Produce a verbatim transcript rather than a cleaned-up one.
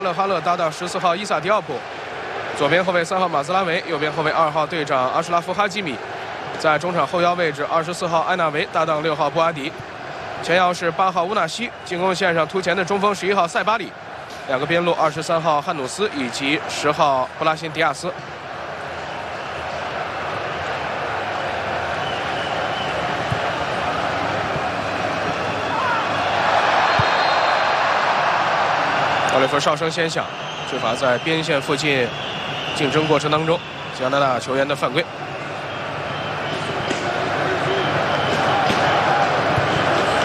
勒哈勒搭档十四号伊萨迪奥普，左边后卫三号马兹拉维，右边后卫二号队长阿什拉夫哈基米，在中场后腰位置二十四号埃纳维搭档六号布阿迪，前腰是八号乌纳西，进攻线上突前的中锋十一号塞巴里，两个边路二十三号汉努斯以及十号布拉辛迪亚斯。 奥利弗哨声先响，执法在边线附近竞争过程当中，加拿大球员的犯规。